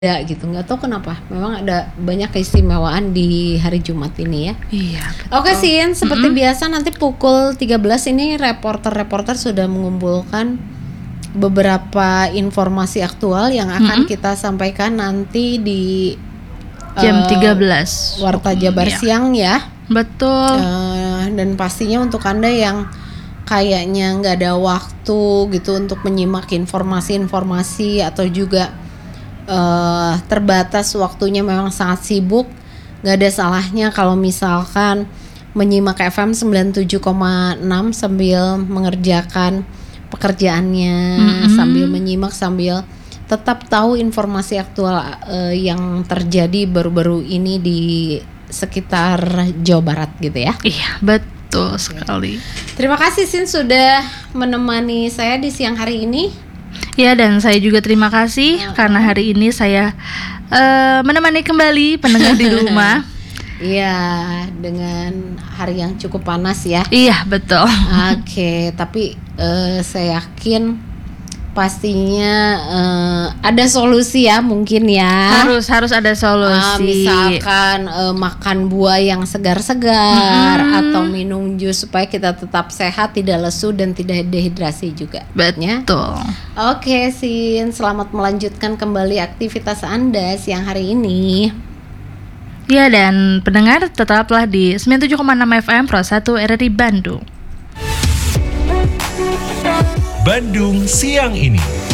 Ya gitu, nggak tahu kenapa. Memang ada banyak keistimewaan di hari Jumat ini ya. Iya, Oke betul. Sin, seperti biasa nanti pukul 13 ini reporter-reporter sudah mengumpulkan beberapa informasi aktual yang akan kita sampaikan nanti di Jam 13. Warta Jabar Iya. Siang ya. Betul. Dan pastinya untuk Anda yang kayaknya nggak ada waktu gitu untuk menyimak informasi-informasi atau juga terbatas waktunya, memang sangat sibuk, nggak ada salahnya kalau misalkan menyimak FM 97,6 sambil mengerjakan pekerjaannya, sambil menyimak, sambil tetap tahu informasi aktual yang terjadi baru-baru ini di sekitar Jawa Barat gitu ya. Iya, betul sekali. Terima kasih Sin sudah menemani saya di siang hari ini. Ya, dan saya juga terima kasih karena hari ini saya menemani kembali pendengar di rumah. Iya, dengan hari yang cukup panas ya. Iya, betul. Oke, tapi saya yakin pastinya ada solusi ya, mungkin ya. Harus ada solusi. Misalkan makan buah yang segar-segar atau minum jus supaya kita tetap sehat, tidak lesu dan tidak dehidrasi juga. Betul. Oke Sin, selamat melanjutkan kembali aktivitas Anda siang hari ini. Ya, dan pendengar tetaplah di 97,6 FM Pro 1 RRI Bandung. Bandung siang ini.